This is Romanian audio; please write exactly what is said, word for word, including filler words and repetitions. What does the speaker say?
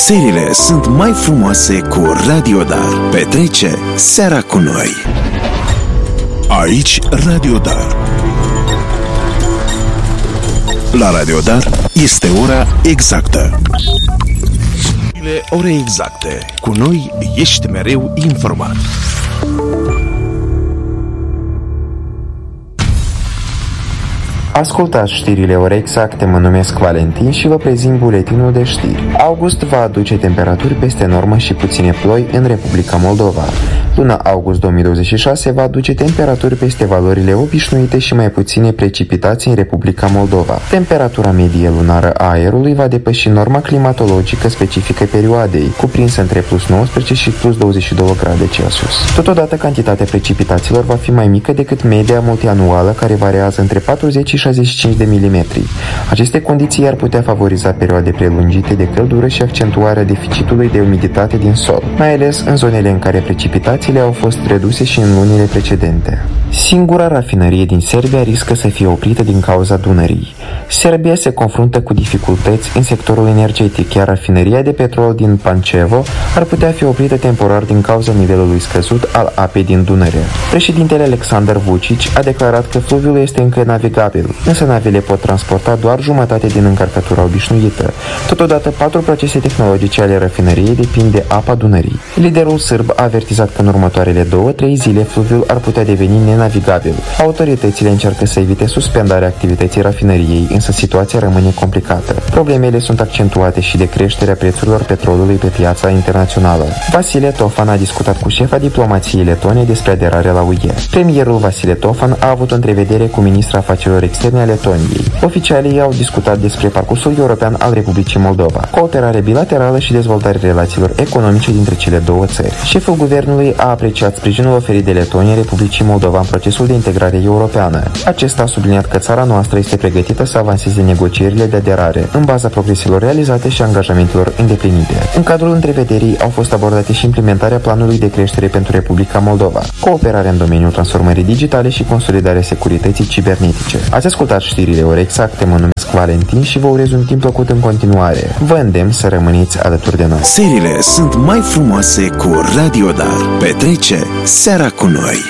Serile sunt mai frumoase cu Radio Dar. Petrece seara cu noi. Aici Radio Dar. La Radio Dar este ora exactă. Ore exacte. Cu noi ești mereu informat. Ascultați știrile ore exacte, mă numesc Valentin și vă prezint buletinul de știri. August va aduce temperaturi peste normă și puține ploi în Republica Moldova. Luna august două mii douăzeci și șase va aduce temperaturi peste valorile obișnuite și mai puține precipitații în Republica Moldova. Temperatura medie lunară a aerului va depăși norma climatologică specifică perioadei, cuprinsă între plus nouăsprezece și plus douăzeci și două grade Celsius. Totodată, cantitatea precipitațiilor va fi mai mică decât media multianuală, care variază între patruzeci și șaizeci și cinci de milimetri. Aceste condiții ar putea favoriza perioade prelungite de căldură și accentuarea deficitului de umiditate din sol, mai ales în zonele în care precipitațiile au fost reduse și în lunile precedente. Singura rafinărie din Serbia riscă să fie oprită din cauza Dunării. Serbia se confruntă cu dificultăți în sectorul energetic, iar rafinăria de petrol din Pančevo ar putea fi oprită temporar din cauza nivelului scăzut al apei din Dunăre. Președintele Aleksandar Vučić a declarat că fluviul este încă navigabil, însă navele pot transporta doar jumătate din încărcătura obișnuită. Totodată, patru procese tehnologice ale rafinăriei depind de apa Dunării. Liderul sârb a avertizat că în următoarele două-trei zile fluviul ar putea deveni nenavigabil. Autoritățile încearcă să evite suspendarea activității rafinăriei, însă situația rămâne complicată. Problemele sunt accentuate și de creșterea prețurilor petrolului pe piața internațională. Vasile Tofan a discutat cu șefa diplomației letone despre aderarea la U E. Premierul Vasile Tofan a avut o întrevedere cu ministra afacerilor externe a Letoniei. Oficialii au discutat despre parcursul european al Republicii Moldova, cooperare bilaterală și dezvoltarea relațiilor economice dintre cele două țări. Șeful guvernului a apreciat sprijinul oferit de Letonia Republicii Moldova în procesul de integrare europeană. Acesta a subliniat că țara noastră este pregătită să avanseze negocierile de aderare în baza progreselor realizate și angajamentelor îndeplinite. În cadrul întrevederii au fost abordate și implementarea planului de creștere pentru Republica Moldova, cooperarea în domeniul transformării digitale și consolidarea securității cibernetice. Ați ascultat știrile ore exacte, mă numesc Valentin și vă urez un timp plăcut în continuare. Vă îndemn să rămâneți alături de noi. Serile sunt mai frumoase cu Radio Dar. Petrece seara cu noi.